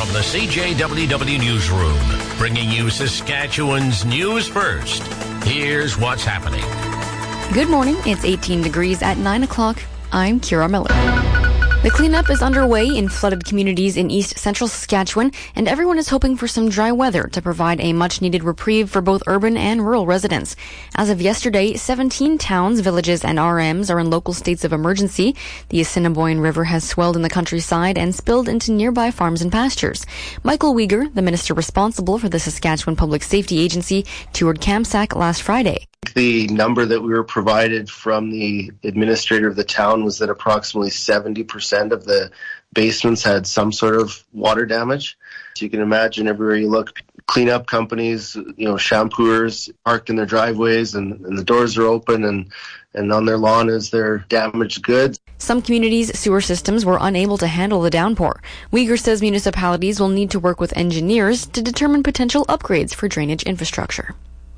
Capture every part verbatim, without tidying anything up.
From the C J W W Newsroom, bringing you Saskatchewan's news first. Here's what's happening. Good morning. It's eighteen degrees at nine o'clock. I'm Kira Miller. The cleanup is underway in flooded communities in east central Saskatchewan, and everyone is hoping for some dry weather to provide a much-needed reprieve for both urban and rural residents. As of yesterday, seventeen towns, villages, and R Ms are in local states of emergency. The Assiniboine River has swelled in the countryside and spilled into nearby farms and pastures. Michael Uyghur, the minister responsible for the Saskatchewan Public Safety Agency, toured Kamsack last Friday. The number that we were provided from the administrator of the town was that approximately seventy percent of the basements had some sort of water damage. So you can imagine everywhere you look, cleanup companies, you know, shampooers parked in their driveways and, and the doors are open and, and on their lawn is their damaged goods. Some communities' sewer systems were unable to handle the downpour. Uyghur says municipalities will need to work with engineers to determine potential upgrades for drainage infrastructure.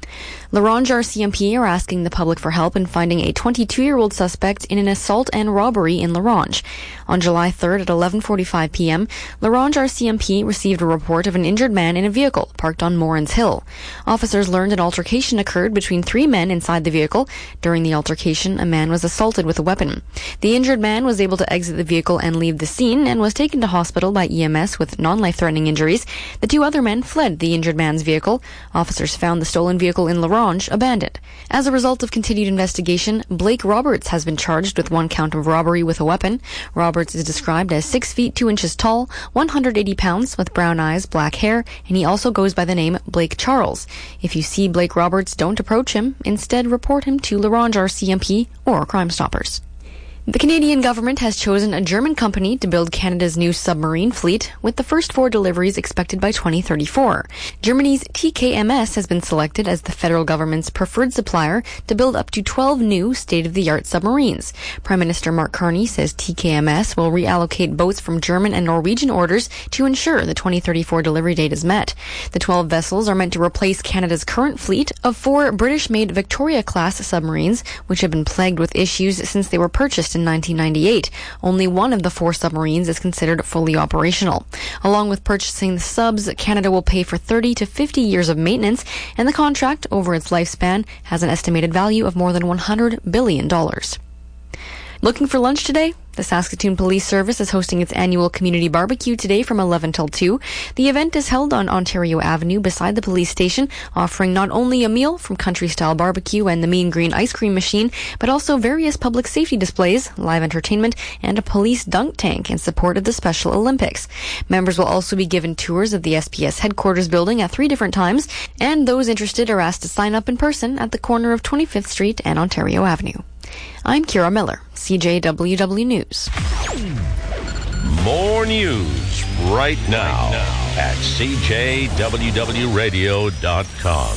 La Ronge R C M P are asking the public for help in finding a twenty-two-year-old suspect in an assault and robbery in La Ronge. On July third at eleven forty-five p.m., La Ronge R C M P received a report of an injured man in a vehicle parked on Morans Hill. Officers learned an altercation occurred between three men inside the vehicle. During the altercation, a man was assaulted with a weapon. The injured man was able to exit the vehicle and leave the scene and was taken to hospital by E M S with non-life-threatening injuries. The two other men fled the injured man's vehicle. Officers found the stolen vehicle in La Ronge abandoned. As a result of continued investigation, Blake Roberts has been charged with one count of robbery with a weapon. Roberts is described as six feet two inches tall, one hundred eighty pounds, with brown eyes, black hair, and he also goes by the name Blake Charles. If you see Blake Roberts, don't approach him. Instead, report him to La Ronge R C M P or Crime Stoppers. The Canadian government has chosen a German company to build Canada's new submarine fleet, with the first four deliveries expected by twenty thirty-four. Germany's T K M S has been selected as the federal government's preferred supplier to build up to twelve new state-of-the-art submarines. Prime Minister Mark Carney says T K M S will reallocate boats from German and Norwegian orders to ensure the twenty thirty-four delivery date is met. The twelve vessels are meant to replace Canada's current fleet of four British-made Victoria-class submarines, which have been plagued with issues since they were purchased in nineteen ninety-eight. Only one of the four submarines is considered fully operational. Along with purchasing the subs, Canada will pay for thirty to fifty years of maintenance, and the contract, over its lifespan, has an estimated value of more than one hundred billion dollars. Looking for lunch today? The Saskatoon Police Service is hosting its annual community barbecue today from eleven till two. The event is held on Ontario Avenue beside the police station, offering not only a meal from country-style barbecue and the Mean Green ice cream machine, but also various public safety displays, live entertainment, and a police dunk tank in support of the Special Olympics. Members will also be given tours of the S P S headquarters building at three different times, and those interested are asked to sign up in person at the corner of twenty-fifth Street and Ontario Avenue. I'm Kira Miller, C J W W News. More news right now at C J W W radio dot com.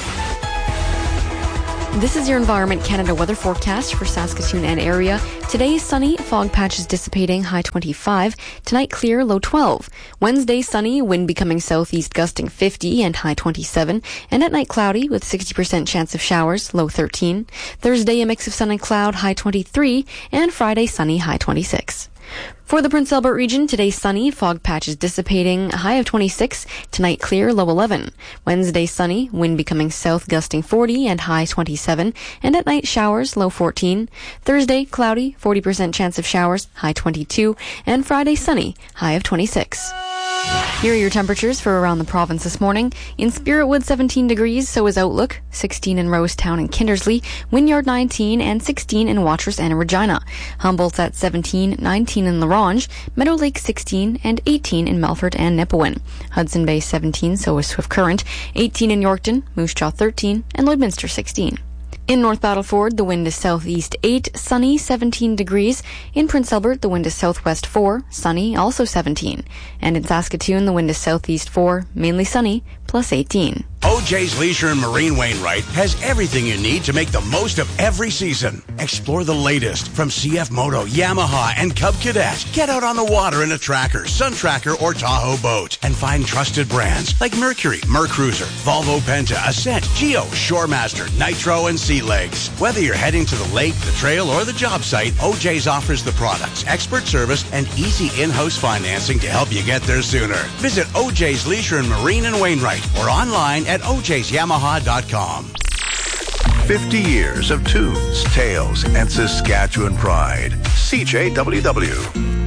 This is your Environment Canada weather forecast for Saskatoon and area. Today, sunny, fog patches dissipating, high twenty-five. Tonight, clear, low twelve. Wednesday, sunny, wind becoming southeast gusting fifty and high twenty-seven. And at night, cloudy with sixty percent chance of showers, low thirteen. Thursday, a mix of sun and cloud, high twenty-three. And Friday, sunny, high twenty-six. For the Prince Albert region, today sunny, fog patches dissipating, high of twenty-six. Tonight clear, low eleven. Wednesday sunny, wind becoming south gusting forty and high twenty-seven. And at night showers, low fourteen. Thursday cloudy, forty percent chance of showers, high twenty-two. And Friday sunny, high of twenty-six. Here are your temperatures for around the province this morning. In Spiritwood, seventeen degrees, so is Outlook, sixteen in Rosetown and Kindersley, Wynyard nineteen, and sixteen in Watrous and Regina. Humboldt's at seventeen, nineteen in La Ronge, Meadow Lake sixteen, and eighteen in Melfort and Nipawin. Hudson Bay seventeen, so is Swift Current, eighteen in Yorkton, Moose Jaw thirteen, and Lloydminster sixteen. In North Battleford, the wind is southeast eight, sunny, seventeen degrees. In Prince Albert, the wind is southwest four, sunny, also seventeen. And in Saskatoon, the wind is southeast four, mainly sunny, plus eighteen. O J's Leisure and Marine Wainwright has everything you need to make the most of every season. Explore the latest from C F Moto, Yamaha, and Cub Cadet. Get out on the water in a Tracker, Sun Tracker, or Tahoe boat and find trusted brands like Mercury, Mercruiser, Volvo Penta, Ascent, Geo, Shoremaster, Nitro, and Sea Legs. Whether you're heading to the lake, the trail, or the job site, O J's offers the products, expert service, and easy in-house financing to help you get there sooner. Visit O J's Leisure and Marine in Wainwright or online at o j's yamaha dot com. fifty years of tunes, tales, and Saskatchewan pride. C J W W.